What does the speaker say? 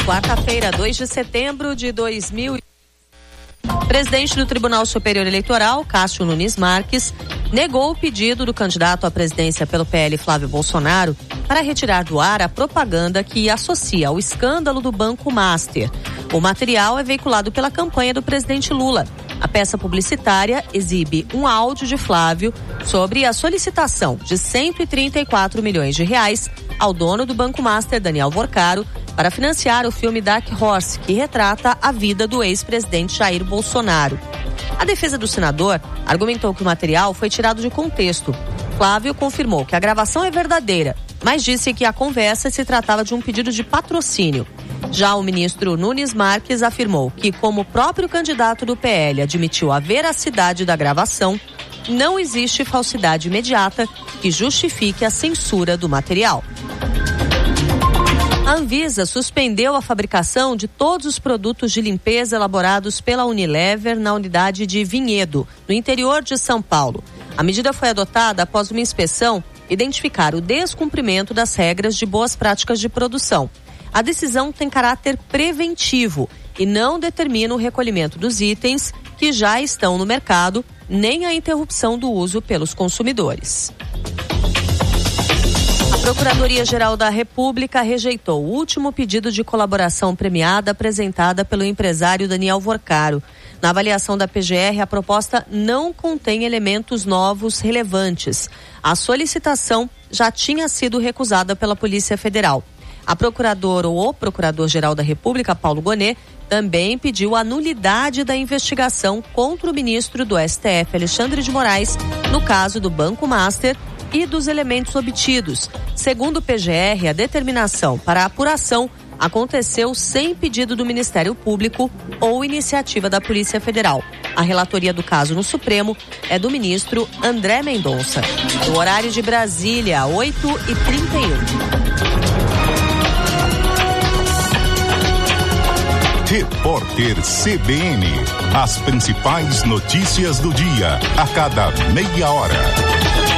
Quarta-feira, 2 de setembro de 2000. Presidente do Tribunal Superior Eleitoral, Cássio Nunes Marques, negou o pedido do candidato à presidência pelo PL, Flávio Bolsonaro, para retirar do ar a propaganda que associa ao escândalo do Banco Master. O material é veiculado pela campanha do presidente Lula. A peça publicitária exibe um áudio de Flávio sobre a solicitação de 134 milhões de reais ao dono do Banco Master, Daniel Vorcaro, para financiar o filme Dark Horse, que retrata a vida do ex-presidente Jair Bolsonaro. A defesa do senador argumentou que o material foi tirado de contexto. Flávio confirmou que a gravação é verdadeira, mas disse que a conversa se tratava de um pedido de patrocínio. Já o ministro Nunes Marques afirmou que, como o próprio candidato do PL admitiu a veracidade da gravação, não existe falsidade imediata que justifique a censura do material. A Anvisa suspendeu a fabricação de todos os produtos de limpeza elaborados pela Unilever na unidade de Vinhedo, no interior de São Paulo. A medida foi adotada após uma inspeção identificar o descumprimento das regras de boas práticas de produção. A decisão tem caráter preventivo e não determina o recolhimento dos itens que já estão no mercado, nem a interrupção do uso pelos consumidores. A Procuradoria-Geral da República rejeitou o último pedido de colaboração premiada apresentada pelo empresário Daniel Vorcaro. Na avaliação da PGR, a proposta não contém elementos novos relevantes. A solicitação já tinha sido recusada pela Polícia Federal. A procuradora ou o Procurador-Geral da República, Paulo Gonet, também pediu a nulidade da investigação contra o ministro do STF, Alexandre de Moraes, no caso do Banco Master e dos elementos obtidos. Segundo o PGR, a determinação para a apuração aconteceu sem pedido do Ministério Público ou iniciativa da Polícia Federal. A relatoria do caso no Supremo é do ministro André Mendonça. No horário de Brasília, 8h31. Repórter CBN. As principais notícias do dia, a cada meia hora.